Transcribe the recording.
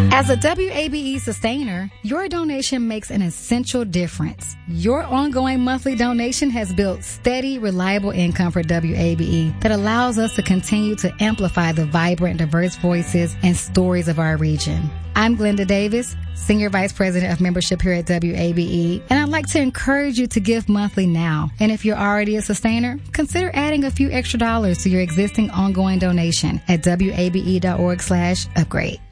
As a WABE sustainer, your donation makes an essential difference. Your ongoing monthly donation has built steady, reliable income for WABE that allows us to continue to amplify the vibrant, diverse voices and stories of our region. I'm Glenda Davis, Senior Vice President of Membership here at WABE, and I'd like to encourage you to give monthly now. And if you're already a sustainer, consider adding a few extra dollars to your existing ongoing donation at WABE.org/upgrade.